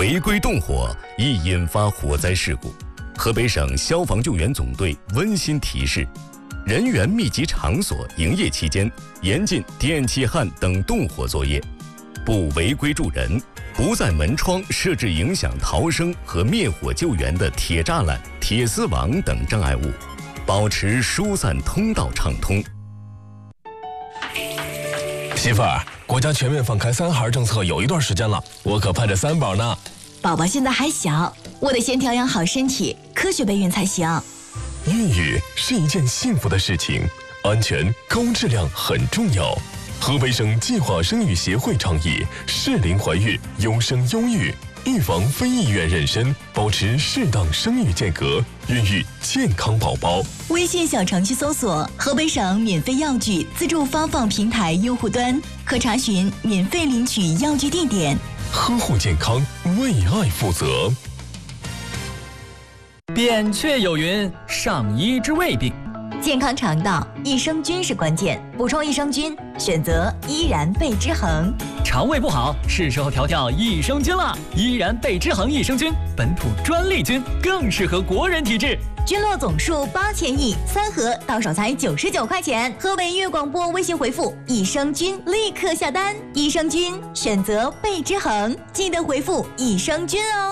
违规动火易引发火灾事故。河北省消防救援总队温馨提示：人员密集场所营业期间，严禁电气焊等动火作业，不违规助人，不在门窗设置影响逃生和灭火救援的铁栅栏、铁丝网等障碍物，保持疏散通道畅通。 媳妇儿，国家全面放开3孩政策有一段时间了，我可盼着3宝呢。 宝宝现在还小，我得先调养好身体，科学备孕才行。 孕育是一件幸福的事情，安全高质量很重要。河北省计划生育协会倡议适龄怀孕，优生优育，预防非意愿妊娠，保持适当生育间隔，孕育健康宝宝。 微信小程序搜索河北省免费药具自助发放平台用户端，可查询免费领取药具地点。 呵护健康，为爱负责。 扁鹊有云：上医治未病。 健康肠道，益生菌是关键，补充益生菌，选择依然贝之恒。 肠胃不好，是时候调调益生菌了。依然贝之恒益生菌，本土专利菌，更适合国人体质。 菌落总数8000亿，3盒到手才99块钱。河北粤广播微信回复益生菌，立刻下单。益生菌选择贝之恒，记得回复益生菌哦。